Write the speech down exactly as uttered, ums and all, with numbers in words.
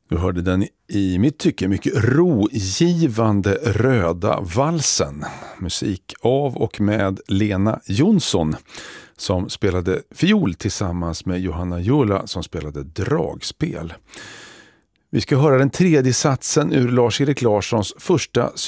Du hörde den i mitt tycke mycket rogivande Röda valsen. Musik av och med Lena Jonsson som spelade fiol tillsammans med Johanna Jula som spelade dragspel. Vi ska höra den tredje satsen ur Lars-Erik Larssons första